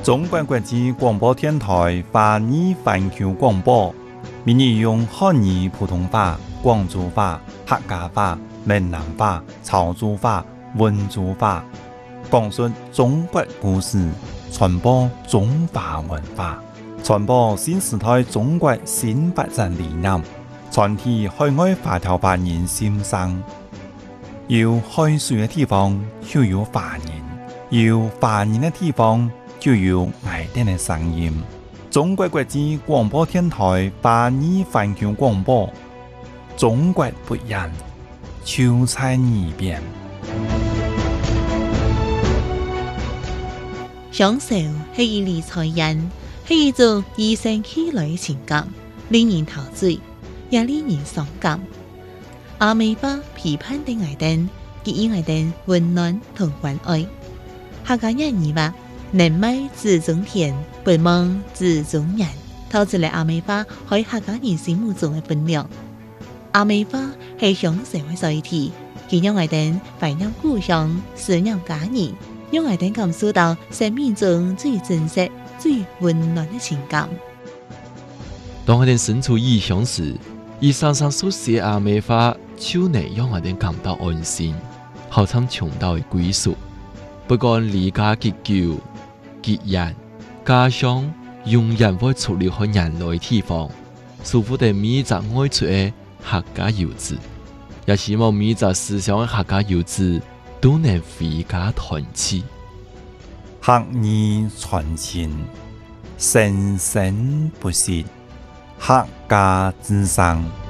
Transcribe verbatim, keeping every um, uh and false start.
中国国际广播电台华语环球广播，每日用汉语普通话、广州话、客家话、闽南话、潮州话、温州话，讲述中国故事，传播中华文化，传播新时代中国新发展理念，传递海外华侨华人心声。有海水的地方就有华人，有华人的地方就有爱人的声音。中国国际广播电台华语环球广播，中国不一样，就在耳边。 享受是一理财人，是一种与生俱来的情感，令人陶醉，也令人伤感。阿美巴批判的爱人，给予爱人温暖同关爱。客家人語話：人美自中田，本夢自中人，透出嚟阿美巴喺客家人心目中嘅分量。阿美巴係享受嘅載體，佢讓愛人懷念故鄉，思念家人，讓愛人感受到生命中最真實、最溫暖嘅情感。 當我哋身處異鄉時，以常常所寫阿美話，就能讓我哋感到安心，好像尋到嘅歸屬。不管離家結久、結人，家鄉永遠會出了和人類地方，舒服地每隻愛出嘅客家遊子，也希望每隻思想嘅客家遊子都能回家團聚。 客語傳情，生生不息，客家之聲。